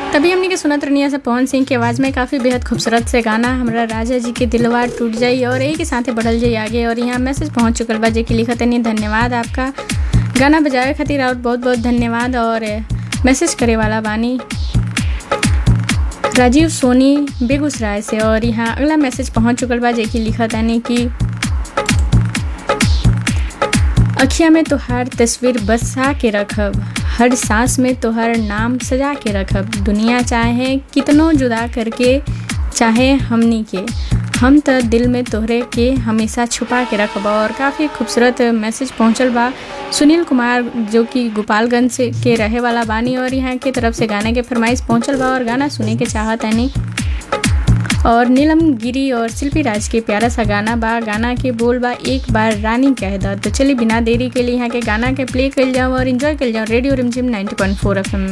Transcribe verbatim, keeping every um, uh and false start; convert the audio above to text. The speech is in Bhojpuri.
तभी हमने के सुनत रनिया से पवन सिंह की आवाज़ में काफ़ी बेहद खूबसूरत से गाना हमरा राजा जी के दिलवा टूट जाई और यही के साथ बढ़ल जाई आगे। और यहाँ मैसेज पहुँच चुकल बा जे की लिखत नहीं, धन्यवाद आपका गाना बजावे खातिर और बहुत बहुत धन्यवाद। और मैसेज करे वाला बानी राजीव सोनी बेगूसराय से। और यहाँ अगला मैसेज पहुँच चुकल बा जे की लिखत यानी कि अखिया में तोहार तस्वीर बसा के रखब, हर सांस में तोहर नाम सजा के रखब, दुनिया चाहे कितनो जुदा करके चाहे हमनी के, हम तो दिल में तोहरे के हमेशा छुपा के रखब। और काफ़ी खूबसूरत मैसेज पहुँचल बा सुनील कुमार जो कि गोपालगंज से के रहे वाला बानी और यहाँ के तरफ से गाने के फरमाइश पहुँचल बा और गाना सुने के चाहत यानी। और नीलम गिरी और शिल्पी राज के प्यारा सा गाना बा, गाना के बोल बा एक बार रानी कह द। तो चलिए बिना देरी के लिए यहाँ के गाना के प्ले कर जाओ और इन्जॉय कर जाओ रेडियो रिमझिम नाइंटी पॉइंट फोर एफ एम।